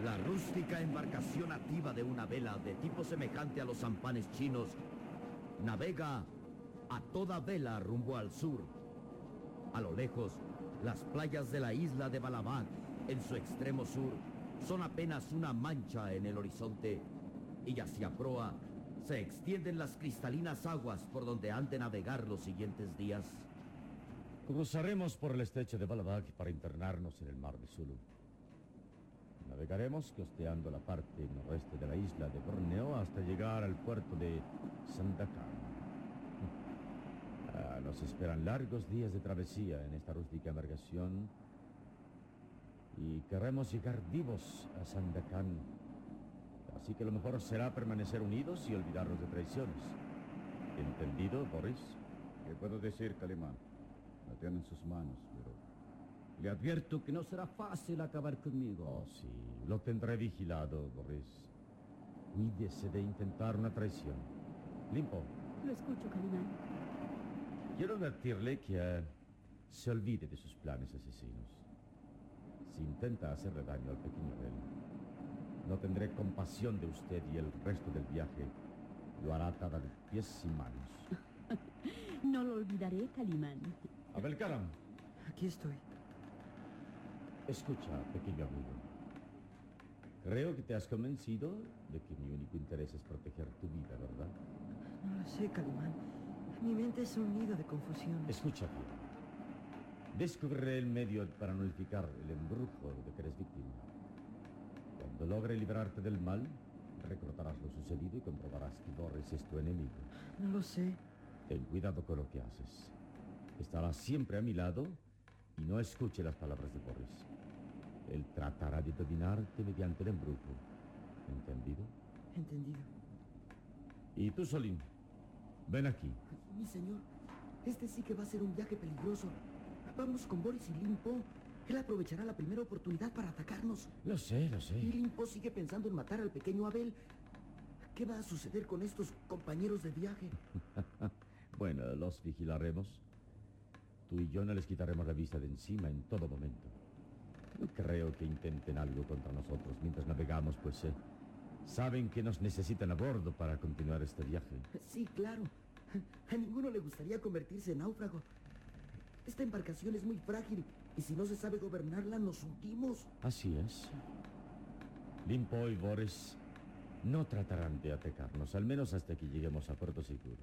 La rústica embarcación nativa de una vela de tipo semejante a los sampanes chinos navega a toda vela rumbo al sur. A lo lejos, las playas de la isla de Balabac, en su extremo sur, son apenas una mancha en el horizonte, y hacia proa se extienden las cristalinas aguas por donde han de navegar los siguientes días. Cruzaremos por el estrecho de Balabac para internarnos en el mar de Sulu. Navegaremos costeando la parte noroeste de la isla de Borneo hasta llegar al puerto de Sandakan. Nos esperan largos días de travesía en esta rústica embarcación y queremos llegar vivos a Sandakan. Así que lo mejor será permanecer unidos y olvidarnos de traiciones. ¿Entendido, Boris? ¿Qué puedo decir, Calimán? La tiene en sus manos, pero le advierto que no será fácil acabar conmigo. Oh, sí, lo tendré vigilado, Boris. Cuídese de intentar una traición. Limpo. Lo escucho, Calimán. Quiero advertirle que se olvide de sus planes asesinos. Si intenta hacerle daño al pequeño Abel, no tendré compasión de usted y el resto del viaje lo hará atada de pies y manos. No lo olvidaré, Calimán. Abel Karam. Aquí estoy. Escucha, pequeño amigo. Creo que te has convencido de que mi único interés es proteger tu vida, ¿verdad? No lo sé, Calimán. Mi mente es un nido de confusión. Escucha bien. Descubriré el medio para nulificar el embrujo de que eres víctima. Cuando logre librarte del mal, recordarás lo sucedido y comprobarás que Boris es tu enemigo. No lo sé. Ten cuidado con lo que haces. Estará siempre a mi lado y no escuche las palabras de Boris. Él tratará de dominarte mediante el embrujo. ¿Entendido? Entendido. ¿Y tú, Solín? Ven aquí. Mi señor, este sí que va a ser un viaje peligroso. Vamos con Boris y Limpo. Él aprovechará la primera oportunidad para atacarnos. Lo sé, lo sé. Y Limpo sigue pensando en matar al pequeño Abel. ¿Qué va a suceder con estos compañeros de viaje? Bueno, los vigilaremos. Tú y yo no les quitaremos la vista de encima en todo momento. No creo que intenten algo contra nosotros mientras navegamos, pues saben que nos necesitan a bordo para continuar este viaje. Sí, claro. A ninguno le gustaría convertirse en náufrago. Esta embarcación es muy frágil y si no se sabe gobernarla, nos hundimos. Así es. Limpo y Boris no tratarán de atacarnos, al menos hasta que lleguemos a puerto seguro.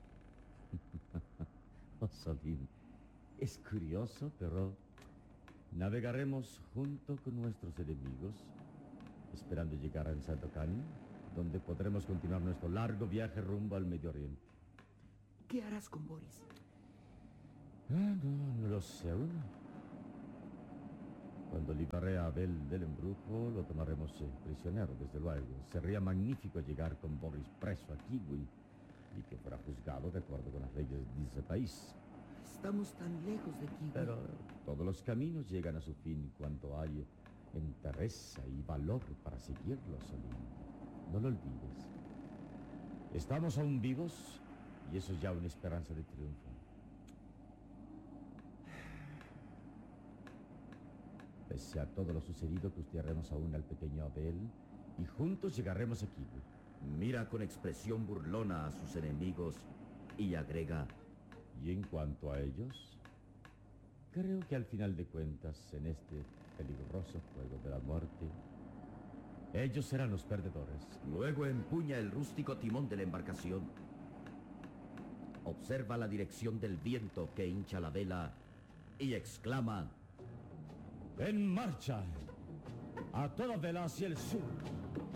Oh, Solín, es curioso, pero navegaremos junto con nuestros enemigos, esperando llegar a Sandakan, donde podremos continuar nuestro largo viaje rumbo al Medio Oriente. ¿Qué harás con Boris? No lo sé aún. Cuando libraré a Abel del embrujo, lo tomaremos prisionero, desde luego. Sería magnífico llegar con Boris preso a Kiwi y que fuera juzgado de acuerdo con las leyes de ese país. Estamos tan lejos de Kiwi. Pero todos los caminos llegan a su fin cuando hay entereza y valor para seguirlos, Solín. No lo olvides. Estamos aún vivos y eso es ya una esperanza de triunfo. Pese a todo lo sucedido, custodiaremos aún al pequeño Abel y juntos llegaremos a Kiwi. Mira con expresión burlona a sus enemigos y agrega: y en cuanto a ellos, creo que al final de cuentas, en este peligroso juego de la muerte, ellos serán los perdedores. Luego empuña el rústico timón de la embarcación. Observa la dirección del viento que hincha la vela y exclama: ¡En marcha! A toda vela hacia el sur.